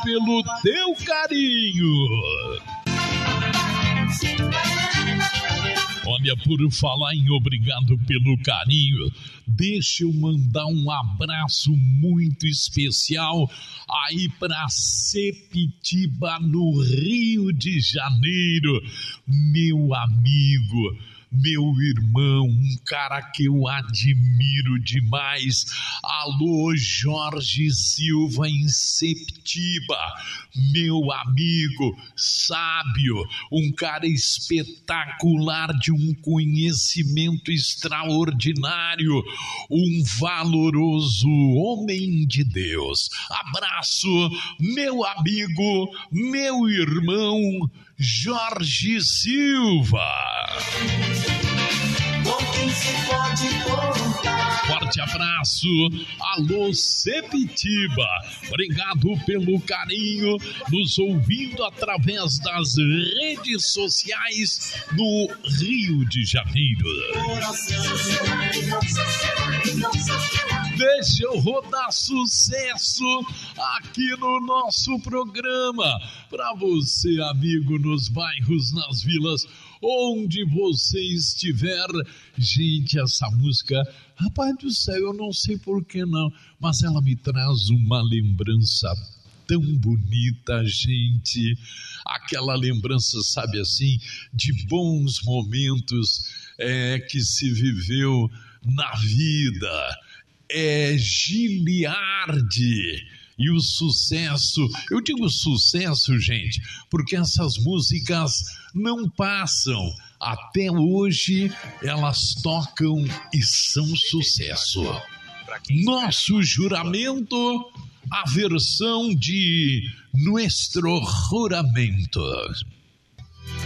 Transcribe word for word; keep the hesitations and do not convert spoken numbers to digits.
pelo teu carinho. Olha, por falar em obrigado pelo carinho, deixa eu mandar um abraço muito especial aí para Sepitiba, no Rio de Janeiro. Meu amigo, meu irmão, um cara que eu admiro demais. Alô, Jorge Silva em Sepitiba, meu amigo, sábio, um cara espetacular, de um conhecimento extraordinário, um valoroso homem de Deus. Abraço, meu amigo, meu irmão, Jorge Silva. Forte abraço, alô Sepitiba, obrigado pelo carinho, nos ouvindo através das redes sociais no Rio de Janeiro. Deixa eu rodar sucesso aqui no nosso programa, para você, amigo, nos bairros, nas vilas, onde você estiver. Gente, essa música, rapaz do céu, eu não sei por que não, mas ela me traz uma lembrança tão bonita, gente. Aquela lembrança, sabe assim, de bons momentos é, que se viveu na vida. É Giliardi. E o sucesso, eu digo sucesso, gente, porque essas músicas não passam. Até hoje elas tocam e são sucesso. Nosso Juramento, a versão de Nuestro Juramento.